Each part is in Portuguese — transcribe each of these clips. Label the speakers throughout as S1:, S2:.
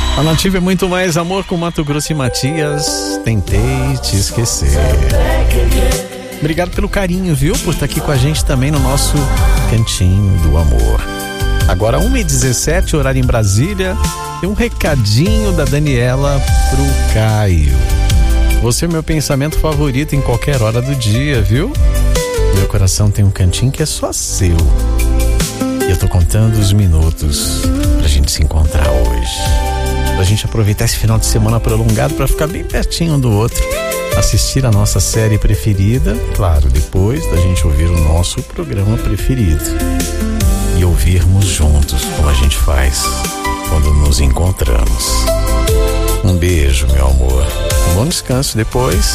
S1: A Nativa é muito mais amor com Mato Grosso e Matias. Tentei te esquecer. Obrigado pelo carinho, viu? Por estar aqui com a gente também no nosso Cantinho do Amor. Agora 1h17, horário em Brasília. Tem um recadinho da Daniela pro Caio. Você é meu pensamento favorito em qualquer hora do dia, viu? Meu coração tem um cantinho que é só seu. E eu tô contando os minutos pra gente se encontrar hoje. Pra gente aproveitar esse final de semana prolongado pra ficar bem pertinho um do outro. Assistir a nossa série preferida, claro, depois da gente ouvir o nosso programa preferido. E ouvirmos juntos, como a gente faz quando nos encontramos. Um beijo, meu amor. Um bom descanso depois.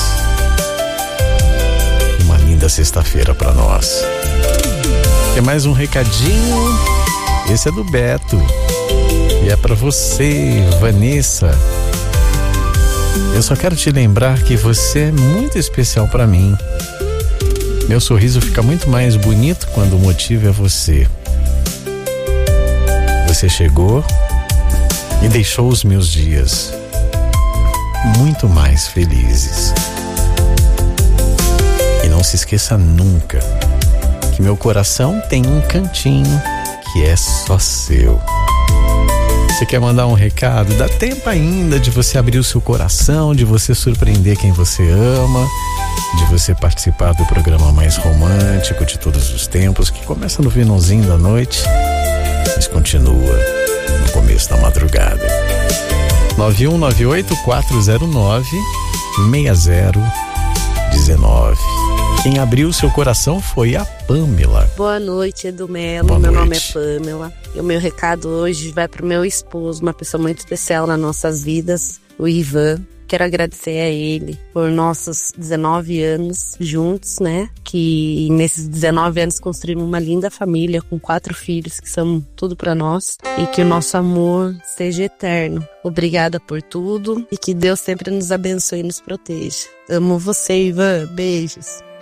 S1: Uma linda sexta-feira pra nós. Tem mais um recadinho. Esse é do Beto. E é pra você, Vanessa. Eu só quero te lembrar que você é muito especial pra mim. Meu sorriso fica muito mais bonito quando o motivo é você. Você chegou e deixou os meus dias muito mais felizes. E não se esqueça nunca que meu coração tem um cantinho que é só seu. Você quer mandar um recado? Dá tempo ainda de você abrir o seu coração, de você surpreender quem você ama, de você participar do programa mais romântico de todos os tempos, que começa no finalzinho da noite, mas continua no começo da madrugada. 9198-409-6019. Quem abriu seu coração foi a Pamela.
S2: Boa noite, Edu Melo. Meu nome é Pamela. E o meu recado hoje vai pro meu esposo, uma pessoa muito especial nas nossas vidas, o Ivan. Quero agradecer a ele por nossos 19 anos juntos, né? Que nesses 19 anos construímos uma linda família com 4 filhos que são tudo pra nós. E que o nosso amor seja eterno. Obrigada por tudo e que Deus sempre nos abençoe e nos proteja. Amo você, Ivan. Beijos.